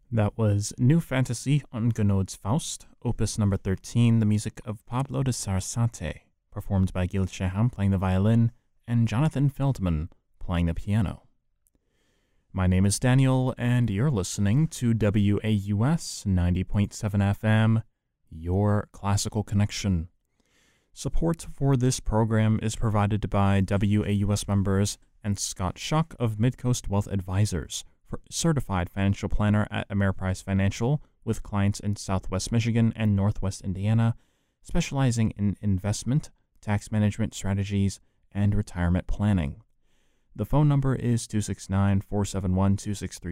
That was New Fantasy on Gounod's Faust, opus number 13, the music of Pablo de Sarasate, performed by Gil Shehan playing the violin and Jonathan Feldman playing the piano. My name is Daniel, and you're listening to WAUS 90.7 FM, your classical connection. Support for this program is provided by WAUS members and Scott Schuck of Midcoast Wealth Advisors, certified financial planner at Ameriprise Financial, with clients in Southwest Michigan and Northwest Indiana, specializing in investment, tax management strategies, and retirement planning. The phone number is 269-471-2636.